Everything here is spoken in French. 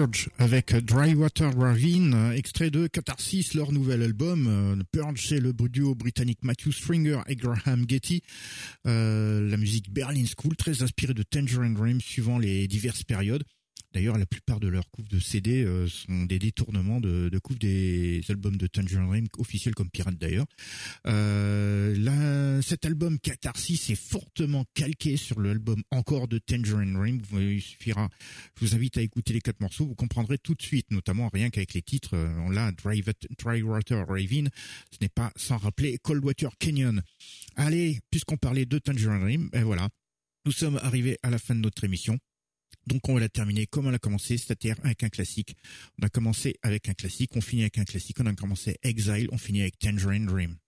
Purge avec Dry Water Ravine, extrait de Catharsis, leur nouvel album. Purge, c'est le duo britannique Matthew Stringer et Graham Getty. La musique Berlin School, très inspirée de Tangerine Dream suivant les diverses périodes. D'ailleurs, la plupart de leurs couves de CD sont des détournements de couves des albums de Tangerine Dream, officiels comme Pirate d'ailleurs. Cet album Catharsis est fortement calqué sur l'album encore de Tangerine Dream. Je vous invite à écouter les 4 morceaux, vous comprendrez tout de suite, notamment rien qu'avec les titres. Là, Dry Water Ravine, ce n'est pas sans rappeler Coldwater Canyon. Allez, puisqu'on parlait de Tangerine Dream, ben voilà, nous sommes arrivés à la fin de notre émission. Donc on va la terminer comme on l'a commencé, c'est-à-dire avec un classique. On a commencé avec un classique, on finit avec un classique, on a commencé Exile, on finit avec Tangerine Dream.